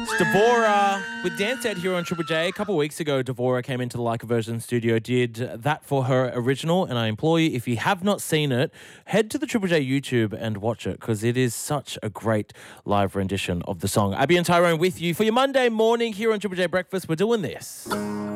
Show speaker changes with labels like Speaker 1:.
Speaker 1: Devora with Dance Ed here on Triple J. A couple of weeks ago, Devora came into the Like a Version studio, did that for her original, and I implore you, if you have not seen it, head to the Triple J YouTube and watch it because it is such a great live rendition of the song. Abby and Tyrone with you for your Monday morning here on Triple J Breakfast. We're doing this.